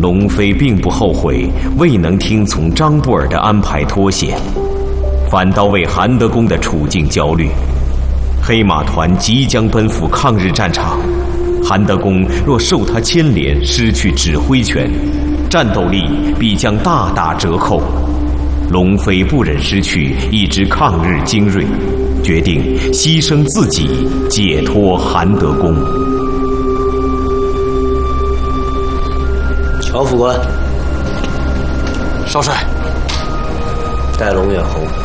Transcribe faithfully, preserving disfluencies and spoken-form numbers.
龙飞并不后悔未能听从张布尔的安排脱险，反倒为韩德公的处境焦虑。黑马团即将奔赴抗日战场，韩德公若受他牵连，失去指挥权，战斗力必将大打折扣。龙飞不忍失去一支抗日精锐，决定牺牲自己解脱韩德公。 乔副官， 少帅， 带龙远侯。